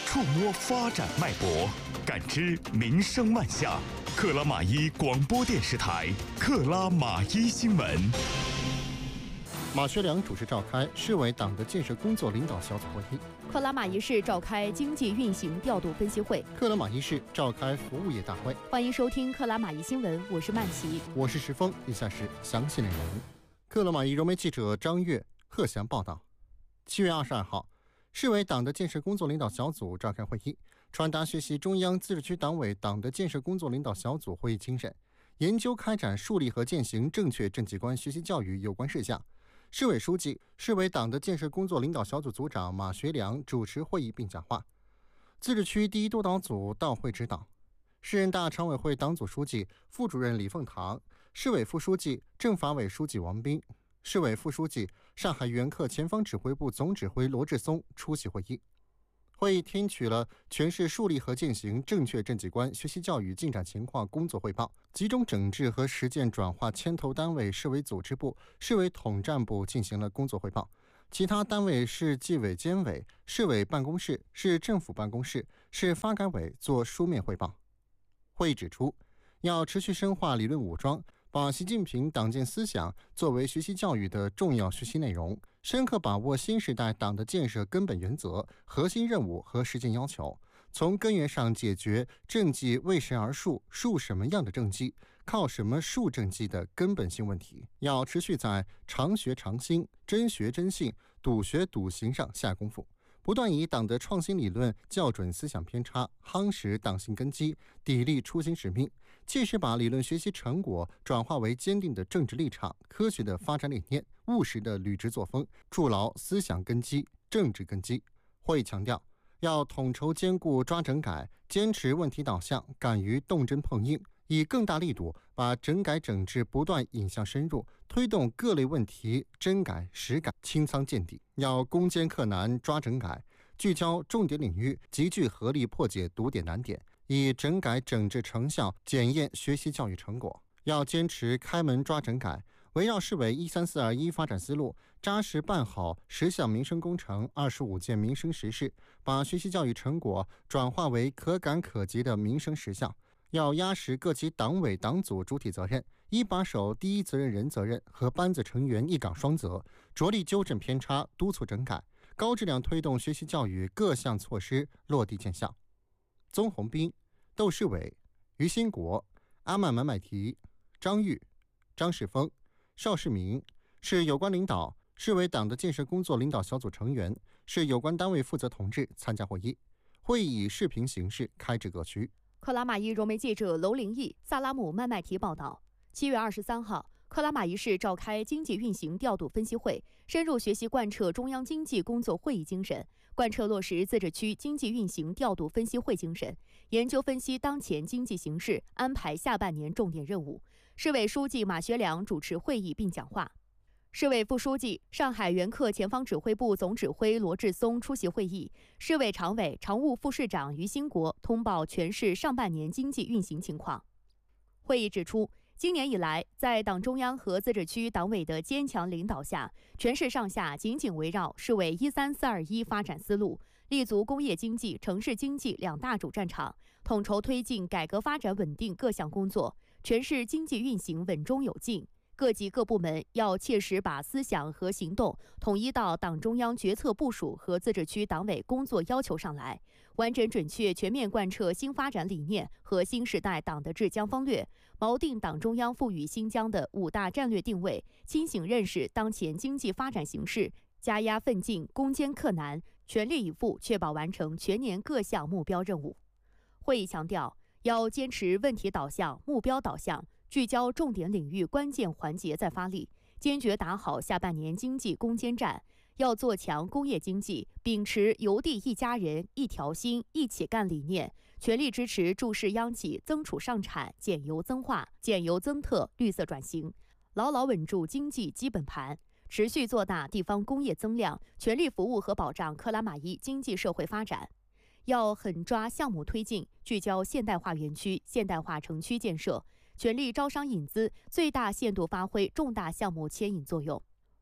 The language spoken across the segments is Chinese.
触摸发展脉搏，感知民生万象。克拉玛依广播电视台克拉玛依新闻。 马学良主持召开市委党的建设工作领导小组会议。 克拉玛依市召开经济运行调度分析会。 克拉玛依市召开服务业大会。 欢迎收听克拉玛依新闻，我是曼琪， 我是石峰。以下是详细内容。克拉玛依融媒记者张悦、贺翔报道。7月22号，市委党的建设工作领导小组召开会议，传达学习中央自治区党委党的建设工作领导小组会议精神，研究开展树立和践行正确政绩观学习教育有关事项。市委书记、市委党的建设工作领导小组组长马学良主持会议并讲话。自治区第一督导组到会指导。市人大常委会党组书记、副主任李凤堂，市委副书记、政法委书记王斌，市委副书记、上海援客前方指挥部总指挥罗志松出席会议。会议听取了全市树立和践行正确政绩观学习教育进展情况工作汇报，集中整治和实践转化牵头单位市委组织部、市委统战部进行了工作汇报，其他单位市纪委监委、市委办公室、市政府办公室、市发改委做书面汇报。会议指出，要持续深化理论武装，把习近平党建思想作为学习教育的重要学习内容，深刻把握新时代党的建设根本原则、核心任务和实践要求，从根源上解决政绩为谁而树、树什么样的政绩、靠什么树政绩的根本性问题。要持续在常学常新、真学真信、笃学笃行上下功夫，不断以党的创新理论校准思想偏差，夯实党性根基，砥砺初心使命，切实把理论学习成果转化为坚定的政治立场、科学的发展理念、务实的履职作风，筑牢思想根基、政治根基。会议强调，要统筹兼顾抓整改，坚持问题导向，敢于动真碰硬，以更大力度把整改整治不断引向深入，推动各类问题真改实改清仓见底。要攻坚克难抓整改，聚焦重点领域，集聚合力破解堵点难点，以整改整治成效检验学习教育成果。要坚持开门抓整改，围绕市委13421发展思路，扎实办好10项民生工程、25件民生实事，把学习教育成果转化为可感可及的民生实效。要压实各级党委党组主体责任，一把手第一责任人责任和班子成员一岗双责，着力纠正偏差，督促整改，高质量推动学习教育各项措施落地见效。宗宏斌、窦世伟、于新国、阿曼买买提、张玉、张世峰、邵世明是有关领导、市委党的建设工作领导小组成员，是有关单位负责同志参加会议。会议以视频形式开至各区。 克拉玛依融媒记者娄灵义、萨拉姆曼麦提报道。7月23号，克拉玛依市召开经济运行调度分析会，深入学习贯彻中央经济工作会议精神，贯彻落实自治区经济运行调度分析会精神，研究分析当前经济形势，安排下半年重点任务。市委书记马学良主持会议并讲话。市委副书记、上海援客前方指挥部总指挥罗志松出席会议，市委常委、常务副市长于新国通报全市上半年经济运行情况。会议指出，今年以来，在党中央和自治区党委的坚强领导下，全市上下紧紧围绕市委13421发展思路，立足工业经济、城市经济两大主战场，统筹推进改革发展稳定各项工作，全市经济运行稳中有进。各级各部门要切实把思想和行动统一到党中央决策部署和自治区党委工作要求上来，完整准确全面贯彻新发展理念和新时代党的治疆方略，锚定党中央赋予新疆的5大战略定位，清醒认识当前经济发展形势，加压奋进，攻坚克难，全力以赴确保完成全年各项目标任务。会议强调，要坚持问题导向、目标导向，聚焦重点领域关键环节再发力，坚决打好下半年经济攻坚战。要做强工业经济，秉持邮递一家人、一条心、一起干理念，全力支持注释央企增储上产、减油增化、减油增特、绿色转型，牢牢稳住经济基本盘，持续做大地方工业增量，全力服务和保障克拉玛依经济社会发展。要狠抓项目推进，聚焦现代化园区、现代化城区建设，全力招商引资，最大限度发挥重大项目牵引作用。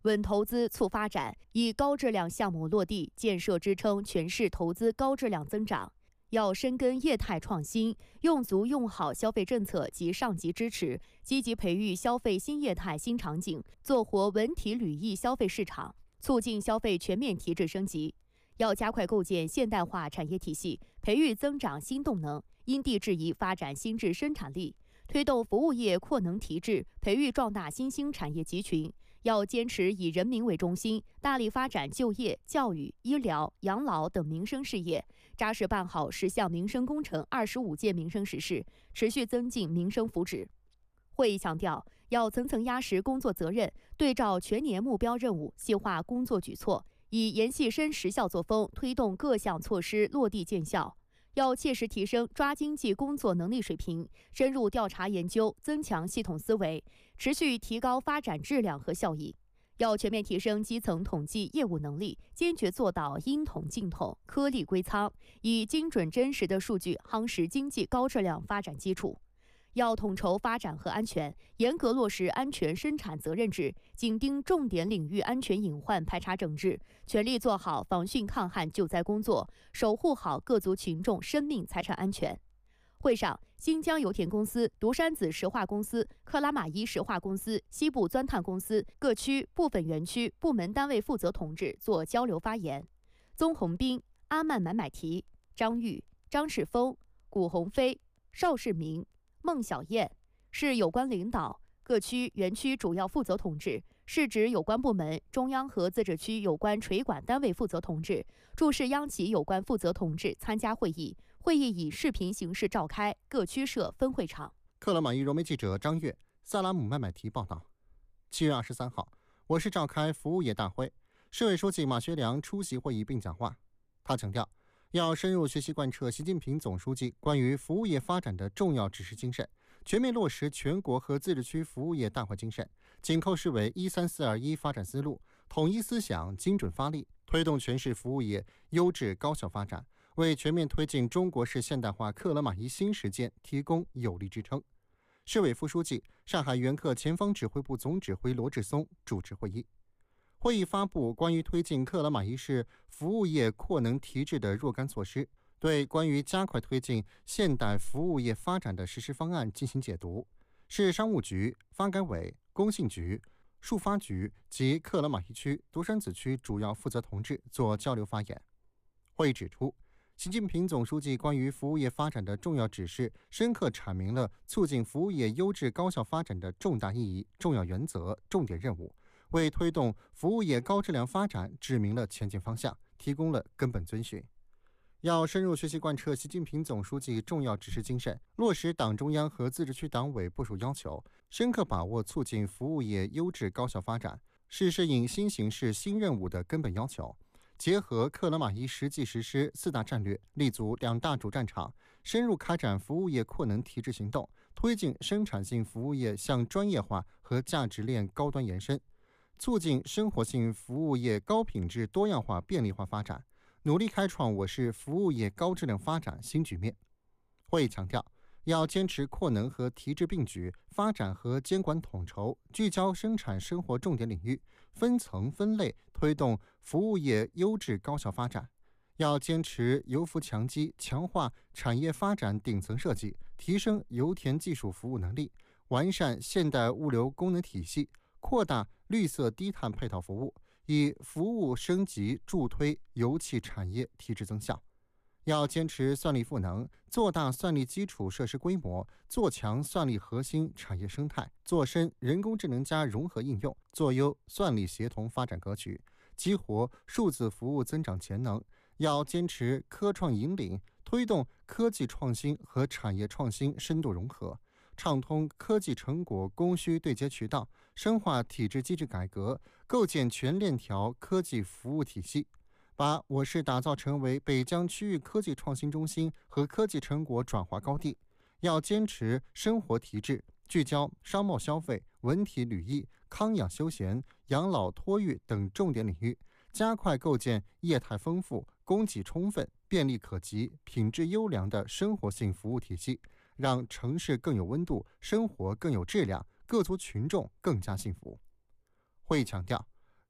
稳投资促发展，以高质量项目落地建设支撑全市投资高质量增长。要深耕业态创新，用足用好消费政策及上级支持，积极培育消费新业态新场景，做活文体旅艺消费市场，促进消费全面提质升级。要加快构建现代化产业体系，培育增长新动能，因地制宜发展新质生产力，推动服务业扩能提质，培育壮大新兴产业集群。要坚持以人民为中心，大力发展就业、教育、医疗、养老等民生事业，扎实办好10项民生工程、25件民生实事，持续增进民生福祉。会议强调，要层层压实工作责任，对照全年目标任务，细化工作举措，以研细深实效作风，推动各项措施落地见效。要切实提升抓经济工作能力水平，深入调查研究，增强系统思维，持续提高发展质量和效益。要全面提升基层统计业务能力，坚决做到应统尽统、颗粒归仓，以精准真实的数据夯实经济高质量发展基础。要统筹发展和安全，严格落实安全生产责任制，紧盯重点领域安全隐患排查整治，全力做好防汛抗旱救灾工作，守护好各族群众生命财产安全。会上，新疆油田公司、独山子石化公司、克拉玛依石化公司、西部钻探公司各区部分园区部门单位负责同志做交流发言。宗宏斌、阿曼买买提、张玉、张世峰、古鸿飞、邵世明、孟小燕是有关领导、各区园区主要负责同志，市直有关部门、中央和自治区有关垂管单位负责同志、驻市央企有关负责同志参加会议。会议以视频形式召开，各区设分会场。 克拉玛依融媒记者张悦、萨拉姆麦麦提报道。7月23号，我市召开服务业大会，市委书记马学良出席会议并讲话。他强调，要深入学习贯彻习近平总书记关于服务业发展的重要指示精神，全面落实全国和自治区服务业大会精神，紧扣市委13421发展思路，统一思想，精准发力，推动全市服务业优质高效发展，为全面推进中国式现代化克拉玛依新实践提供有力支撑。市委副书记、上海援客前方指挥部总指挥罗志松主持会议。会议发布关于推进克拉玛依市服务业扩能提质的若干措施，对关于加快推进现代服务业发展的实施方案进行解读。市商务局、发改委、工信局、数发局及克拉玛依区、独山子区主要负责同志做交流发言。会议指出，习近平总书记关于服务业发展的重要指示，深刻阐明了促进服务业优质高效发展的重大意义、重要原则、重点任务，为推动服务业高质量发展指明了前进方向，提供了根本遵循。要深入学习贯彻习近平总书记重要指示精神，落实党中央和自治区党委部署要求，深刻把握促进服务业优质高效发展是适应新形势新任务的根本要求。结合克拉玛依实际实施4大战略，立足2大主战场，深入开展服务业扩能提质行动，推进生产性服务业向专业化和价值链高端延伸，促进生活性服务业高品质多样化便利化发展，努力开创我市服务业高质量发展新局面。会议强调，要坚持扩能和提质并举，发展和监管统筹，聚焦生产生活重点领域，分层分类推动服务业优质高效发展。要坚持由扶强基，强化产业发展顶层设计，提升油田技术服务能力，完善现代物流功能体系，扩大绿色低碳配套服务，以服务升级助推油气产业提质增效。要坚持算力赋能，做大算力基础设施规模，做强算力核心产业生态，做深人工智能加融合应用，做优算力协同发展格局，激活数字服务增长潜能。要坚持科创引领，推动科技创新和产业创新深度融合，畅通科技成果供需对接渠道，深化体制机制改革，构建全链条科技服务体系，把我市打造成为北疆区域科技创新中心和科技成果转化高地。要坚持生活提质，聚焦商贸消费、文体旅艺、康养休闲、养老托育等重点领域，加快构建业态丰富、供给充分、便利可及、品质优良的生活性服务体系，让城市更有温度，生活更有质量，各族群众更加幸福。会议强调，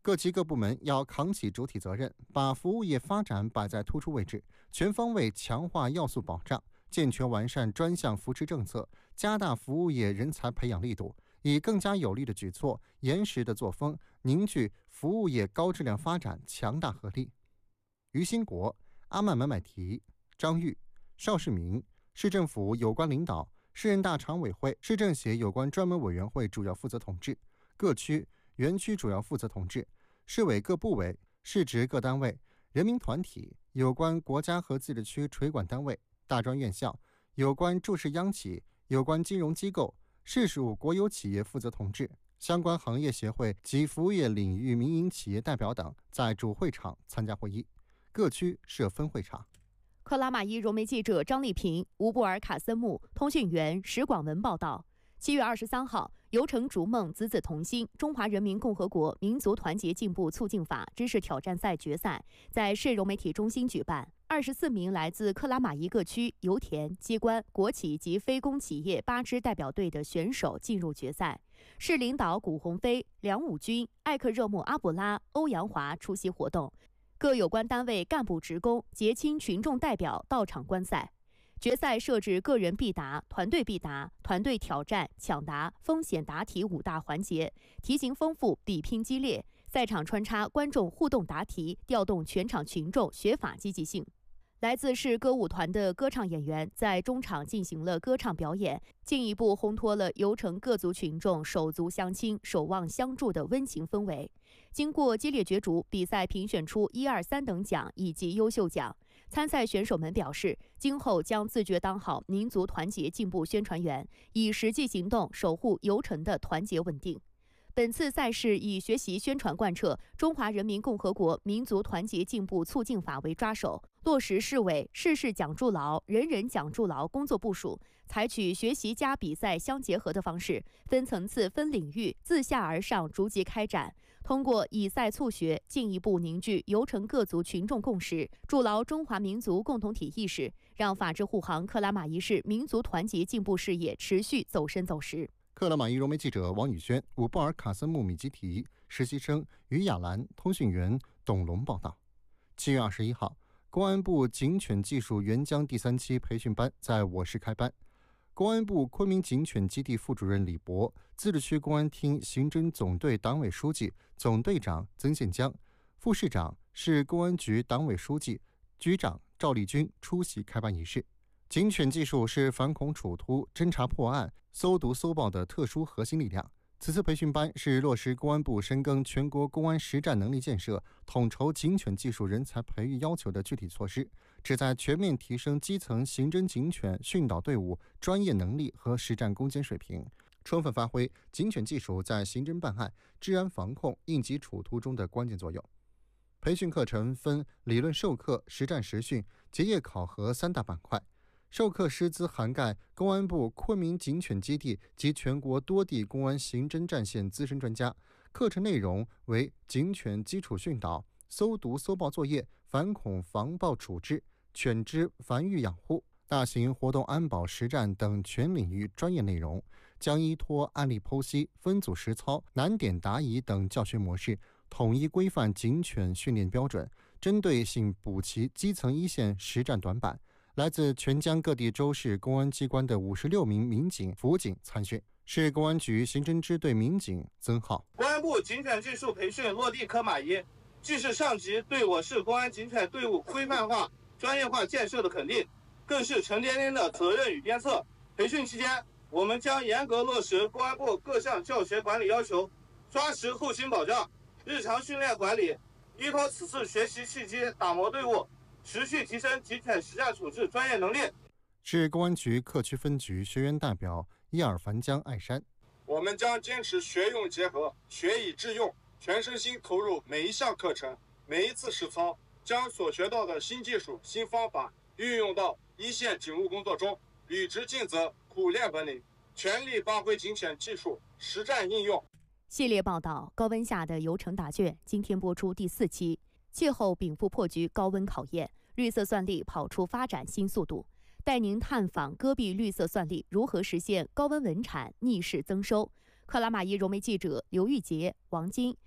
各级各部门要扛起主体责任，把服务业发展摆在突出位置，全方位强化要素保障，健全完善专项扶持政策，加大服务业人才培养力度，以更加有力的举措、严实的作风，凝聚服务业高质量发展强大合力。于新国、阿曼买买提、张玉、邵世明，市政府有关领导、市人大常委会、市政协有关专门委员会主要负责同志、各区、园区主要负责同志、市委各部委、市直各单位、人民团体、有关国家和自治区垂管单位、大专院校、有关驻市央企、有关金融机构、市属国有企业负责同志、相关行业协会及服务业领域民营企业代表等在主会场参加会议，各区设分会场。 克拉玛依融媒记者张丽萍、乌布尔卡森木通讯员石广文报道。7月23号，游程逐梦，子子同心中华人民共和国民族团结进步促进法知识挑战赛决赛在市融媒体中心举办。24名来自克拉玛依各区、油田、机关、国企及非公企业8支代表队的选手进入决赛。市领导古鸿飞、梁武军、艾克热木阿卜拉、欧阳华出席活动。各有关单位干部职工、结亲群众代表到场观赛。决赛设置个人必答、团队必答、团队挑战、抢答、风险答题5大环节，题型丰富，比拼激烈。赛场穿插观众互动答题，调动全场群众学法积极性。来自市歌舞团的歌唱演员在中场进行了歌唱表演，进一步烘托了游程各族群众手足相亲、守望相助的温情氛围。经过激烈角逐，比赛评选出1、2、3等奖以及优秀奖。参赛选手们表示，今后将自觉当好民族团结进步宣传员，以实际行动守护游程的团结稳定。本次赛事以学习宣传贯彻中华人民共和国民族团结进步促进法为抓手，落实市委事事讲筑牢、人人讲筑牢工作部署，采取学习加比赛相结合的方式，分层次、分领域，自下而上逐级开展。通过以赛促学，进一步凝聚游程各族群众共识，筑牢中华民族共同体意识，让法治护航克拉玛依市民族团结进步事业持续走深走实。 克拉玛依融媒记者王宇轩、乌布尔卡森木米基提、实习生于亚兰、通讯员董龙报道。7月21号，公安部警犬技术援疆第3期培训班在我市开班。公安部昆明警犬基地副主任李博、自治区公安厅刑侦总队党委书记、总队长曾宪江、副市长、市公安局党委书记、局长赵立军出席开班仪式。警犬技术是反恐处突、侦查破案、搜毒搜爆的特殊核心力量。此次培训班是落实公安部深耕全国公安实战能力建设、统筹警犬技术人才培育要求的具体措施，旨在全面提升基层刑侦警犬训导队伍专业能力和实战攻坚水平，充分发挥警犬技术在刑侦办案、治安防控、应急处突中的关键作用。培训课程分理论授课、实战实训、结业考核3大板块。授课师资涵盖公安部昆明警犬基地及全国多地公安刑侦战线资深专家。课程内容为警犬基础训导、搜毒搜爆作业、反恐防暴处置、犬只繁育养护、大型活动安保实战等全领域专业内容，将依托案例剖析、分组实操、难点答疑等教学模式，统一规范警犬训练标准，针对性补齐基层一线实战短板。来自全疆各地州市公安机关的56名民警、辅警参训。市公安局刑侦支队民警曾浩。 公安部警犬技术培训落地科马依，既是上级对我市公安警犬队伍规范化、专业化建设的肯定，更是沉甸甸的责任与鞭策。培训期间，我们将严格落实公安部各项教学管理要求，抓实后勤保障、日常训练管理，依托此次学习契机，打磨队伍，持续提升警犬实战处置专业能力。 市公安局各区分局学员代表伊尔凡江艾山。 我们将坚持学用结合、学以致用，全身心投入每一项课程、每一次实操，将所学到的新技术、新方法运用到一线警务工作中，履职尽责，苦练本领，全力发挥警犬技术实战应用。 系列报道：高温下的游程答卷，今天播出第4期。气候禀赋破局高温考验，绿色算力跑出发展新速度。带您探访戈壁绿色算力如何实现高温稳产、逆势增收。克拉玛依融媒记者刘玉杰、王金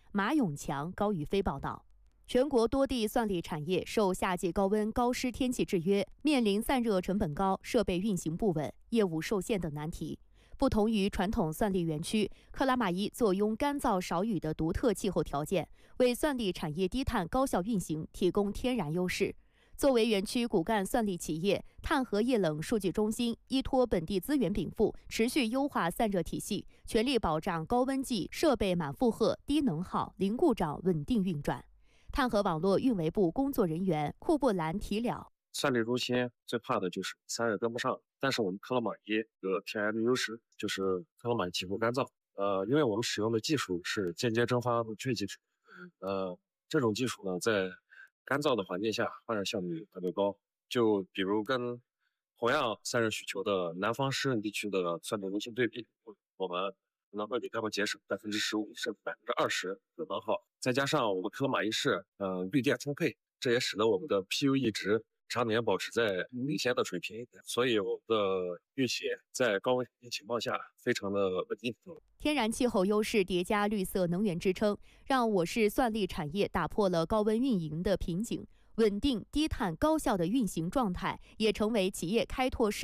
马永强、高宇飞报道。全国多地算力产业受夏季高温高湿天气制约，面临散热成本高、设备运行不稳、业务受限等难题。不同于传统算力园区，克拉玛依坐拥干燥少雨的独特气候条件，为算力产业低碳高效运行提供天然优势。作为园区骨干算力企业，碳核液冷数据中心依托本地资源禀赋，持续优化散热体系，全力保障高温季设备满负荷、低能耗、零故障稳定运转。碳核网络运维部工作人员库布兰提了： 算力中心最怕的就是散热跟不上，但是我们克拉玛依有天然的优势，就是克拉玛依气候干燥。因为我们使用的技术是间接蒸发冷却技术，这种技术呢，在干燥的环境下发热效率特别高。就比如跟同样散热需求的南方湿润地区的算力中心对比，我们可能会给他们节省15%甚至20%的能耗。再加上我们克拉玛依市绿电充沛，这也使得我们的 PUE 值常年保持在领先的水平，所以我们的运行在高温情况下非常的稳定。 天然气候优势叠加绿色能源支撑，让我市算力产业打破了高温运营的瓶颈，稳定低碳高效的运行状态，也成为企业开拓市